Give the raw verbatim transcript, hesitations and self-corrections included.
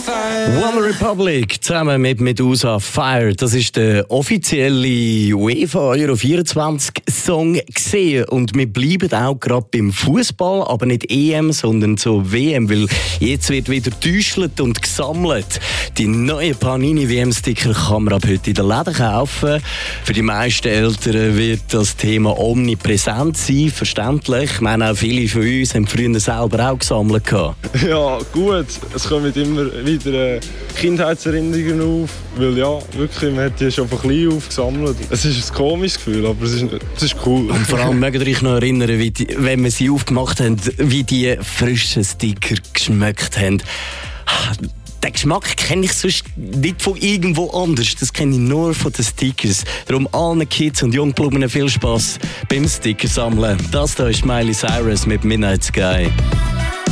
One Republic zusammen mit Medusa Fire. Das ist der offizielle UEFA Euro vierundzwanzig Song gesehen. Und wir bleiben auch gerade beim Fußball, aber nicht E M, sondern so W M, weil jetzt wird wieder getäuscht und gesammelt. Die neuen Panini W M-Sticker kann man ab heute in den Läden kaufen. Für die meisten Eltern wird das Thema omnipräsent sein, verständlich. Ich meine, auch viele von uns haben früher selber auch gesammelt. Ja, gut. Es kommen immer wieder Kindheitserinnerungen auf, weil ja, wirklich, man hat die schon von klein auf gesammelt. Es ist ein komisches Gefühl, aber es ist, es ist cool. Und vor allem mögt ihr euch noch erinnern, wie die, wenn wir sie aufgemacht haben, wie die frischen Sticker geschmeckt haben. Den Geschmack kenne ich sonst nicht von irgendwo anders. Das kenne ich nur von den Stickers. Darum allen Kids und Jungblumen viel Spass beim Sticker sammeln. Das hier ist Miley Cyrus mit Midnight Sky.